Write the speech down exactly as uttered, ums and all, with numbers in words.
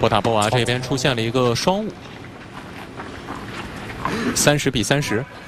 波塔波娃这边出现了一个双误，三十比三十。